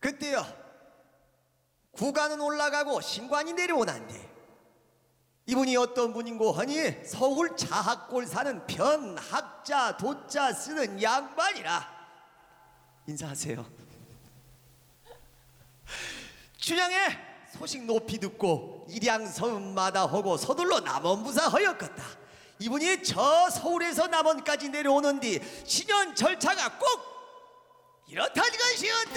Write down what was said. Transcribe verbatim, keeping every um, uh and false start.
그때요 구간은 올라가고 신관이 내려오는데 이분이 어떤 분인고 하니 서울 자학골 사는 변학자 도자 쓰는 양반이라. 인사하세요. 춘향의 소식 높이 듣고 일양섬마다 하고 서둘러 남원부사 하였겠다. 이분이 저 서울에서 남원까지 내려오는 뒤 신년 절차가 꼭 이렇다는 것이었다.